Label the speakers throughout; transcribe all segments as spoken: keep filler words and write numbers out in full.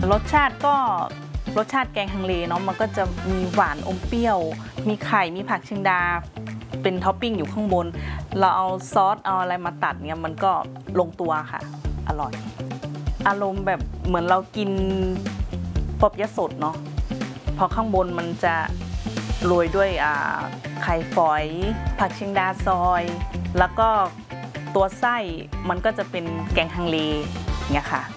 Speaker 1: รสชาติก็รสชาติแกงฮังเลเนาะมันก็จะมีหวานอมเปรี้ยวมีไข่มีผักเชียงดาเป็นท็อปปิ้งอยู่ข้างบนเราเอาซอสเอาอะไรมาตัดเนี่ยมันก็ลงตัวค่ะอร่อยอารมณ์แบบเหมือนเรากินปอบยะสดเนาะพอข้างบนมันจะโรยด้วยไข่ฝอยผักเชียงดาซอยแล้วก็ตัวไส้มันก็จะเป็นแกงฮังเลเนี่ยค่ะ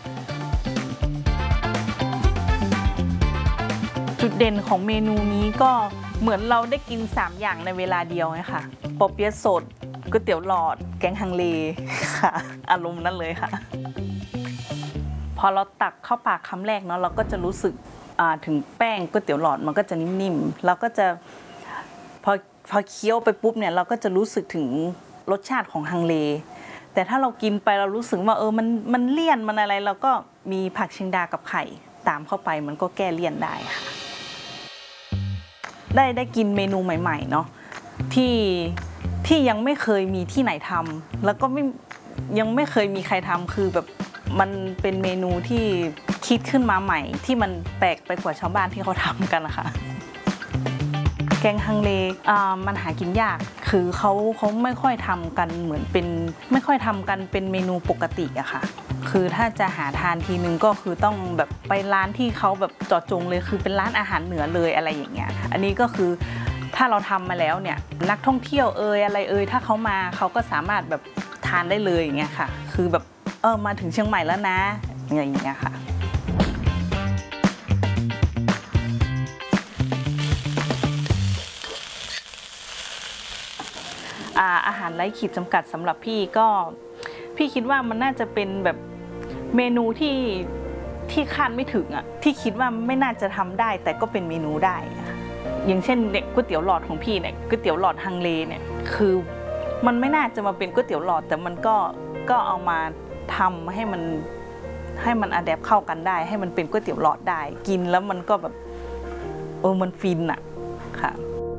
Speaker 1: จุดเด่นของเมนูนี้ก็เหมือนเราได้กินสามอย่างในเวลาเดียวไงค่ะปอเปี๊ยะสดก๋วยเตี๋ยวหลอดแกงฮังเลค่ะอารมณ์นั้นเลยค่ะพอเราตักเข้าปากคำแรกเนาะเราก็จะรู้สึกถึงแป้งก๋วยเตี๋ยวหลอดมันก็จะนิ่มๆเราก็จะพอพอเคี้ยวไปปุ๊บเนี่ยเราก็จะรู้สึกถึงรสชาติของฮังเลแต่ถ้าเรากินไปเรารู้สึกว่าเออมันมันเลี่ยนมันอะไรเราก็มีผักเชียงดากับไข่ตามเข้าไปมันก็แก้เลี่ยนได้ค่ะได้ได้กินเมนูใหม่ๆเนาะที่ที่ยังไม่เคยมีที่ไหนทำแล้วก็ไม่ยังไม่เคยมีใครทำคือแบบมันเป็นเมนูที่คิดขึ้นมาใหม่ที่มันแปลกไปกว่าชาวบ้านที่เขาทำกันนะคะแกงฮังเลมันหากินยากคือเขาเขาไม่ค่อยทำกันเหมือนเป็นไม่ค่อยทำกันเป็นเมนูปกติอะค่ะคือถ้าจะหาทานทีนึงก็คือต้องแบบไปร้านที่เขาแบบเจาะจงเลยคือเป็นร้านอาหารเหนือเลยอะไรอย่างเงี้ยอันนี้ก็คือถ้าเราทำมาแล้วเนี่ยนักท่องเที่ยวเอ่ยอะไรเอ่ยถ้าเขามาเขาก็สามารถแบบทานได้เลยอย่างเงี้ยค่ะคือแบบเออมาถึงเชียงใหม่แล้วนะอย่างเงี้ยค่ะอาหารไร้ขีดจำกัดสำหรับพี่ก็พี่คิดว่ามันน่าจะเป็นแบบเมนูที่ที่คาดไม่ถึงอ่ะที่คิดว่าไม่น่าจะทำได้แต่ก็เป็นเมนูได้อย่างเช่นเนี่ยก๋วยเตี๋ยวหลอดของพี่เนี่ยก๋วยเตี๋ยวหลอดฮังเลเนี่ยคือมันไม่น่าจะมาเป็นก๋วยเตี๋ยวหลอดแต่มันก็ก็เอามาทำให้มันให้มันอะแดปเข้ากันได้ให้มันเป็นก๋วยเตี๋ยวหลอดได้กินแล้วมันก็แบบเออมันฟินอ่ะค่ะ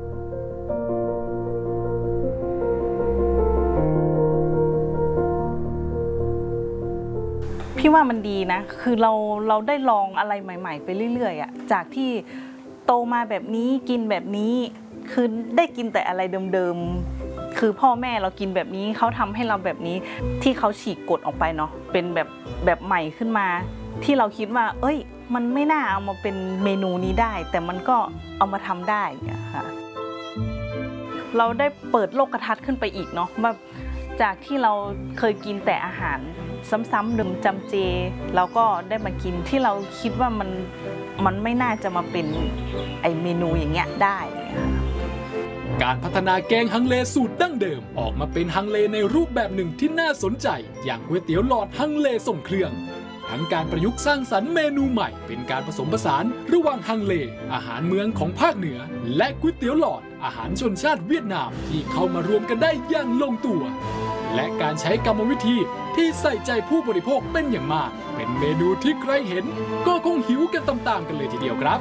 Speaker 1: พี่ว่ามันดีนะคือเราเราได้ลองอะไรใหม่ๆไปเรื่อยๆอ่ะจากที่โตมาแบบนี้กินแบบนี้คือได้กินแต่อะไรเดิมๆคือพ่อแม่เรากินแบบนี้เขาทำให้เราแบบนี้ที่เขาฉีกกฎออกไปเนาะเป็นแบบแบบใหม่ขึ้นมาที่เราคิดว่าเอ้ยมันไม่น่าเอามาเป็นเมนูนี้ได้แต่มันก็เอามาทำได้ค่ะเราได้เปิดโลกทัศน์ขึ้นไปอีกเนาะว่าจากที่เราเคยกินแต่อาหารซ้ำๆดื่มจำเจแล้วก็ได้มากินที่เราคิดว่ามันมันไม่น่าจะมาเป็นไอเมนูอย่างเงี้ยได้
Speaker 2: การพัฒนาแกงฮังเลสูตรดั้งเดิมออกมาเป็นฮังเลในรูปแบบหนึ่งที่น่าสนใจอย่างก๋วยเตี๋ยวหลอดฮังเลส่งเครื่องทั้งการประยุกต์สร้างสรรค์เมนูใหม่เป็นการผสมผสานระหว่างฮังเลอาหารเมืองของภาคเหนือและก๋วยเตี๋ยวหลอดอาหารชนชาติเวียดนามที่เข้ามารวมกันได้อย่างลงตัวและการใช้กรรมวิธีที่ใส่ใจผู้บริโภคเป็นอย่างมากเป็นเมนูที่ใครเห็นก็คงหิวกันตามๆกันเลยทีเดียวครับ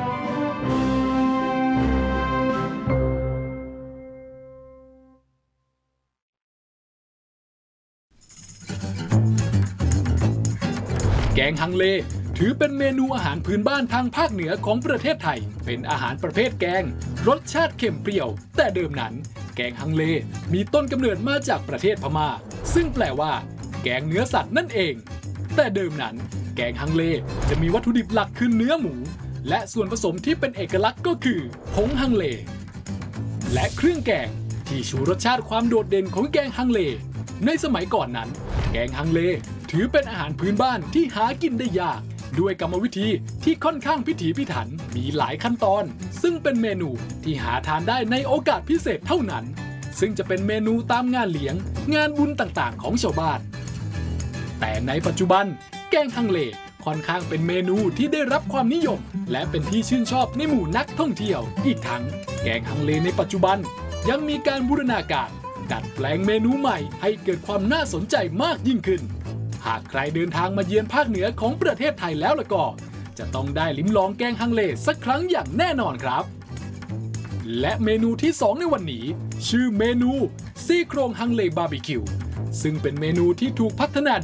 Speaker 2: แกงฮังเลถือเป็นเมนูอาหารพื้นบ้านทางภาคเหนือของประเทศไทยเป็นอาหารประเภทแกงรสชาติเค็มเปรี้ยวแต่เดิมนั้นแกงฮังเลมีต้นกำเนิดมาจากประเทศพม่าซึ่งแปลว่าแกงเนื้อสัตว์นั่นเองแต่เดิมนั้นแกงฮังเลจะมีวัตถุดิบหลักคือเนื้อหมูและส่วนผสมที่เป็นเอกลักษณ์ก็คือผงฮังเลและเครื่องแกงที่ชูรสชาติความโดดเด่นของแกงฮังเลในสมัยก่อนนั้นแกงฮังเลถือเป็นอาหารพื้นบ้านที่หากินได้ยากด้วยกรรมวิธีที่ค่อนข้างพิถีพิถันมีหลายขั้นตอนซึ่งเป็นเมนูที่หาทานได้ในโอกาสพิเศษเท่านั้นซึ่งจะเป็นเมนูตามงานเลี้ยงงานบุญต่างๆของชาวบ้านแต่ในปัจจุบันแกงฮังเลค่อนข้างเป็นเมนูที่ได้รับความนิยมและเป็นที่ชื่นชอบในหมู่นักท่องเที่ยวอีกทั้งแกงฮังเลในปัจจุบันยังมีการบูรณาการดัดแปลงเมนูใหม่ให้เกิดความน่าสนใจมากยิ่งขึ้นหากใครเดินทางมาเยือนภาคเหนือของประเทศไทยแล้วล่ะก็จะต้องได้ลิ้มลองแกงฮังเลสักครั้งอย่างแน่นอนครับและเมนูที่สองในวันนี้ชื่อเมนูซี่โครงฮังเลบาร์บีคิวซึ่งเป็นเมนูที่ถูกพัฒนา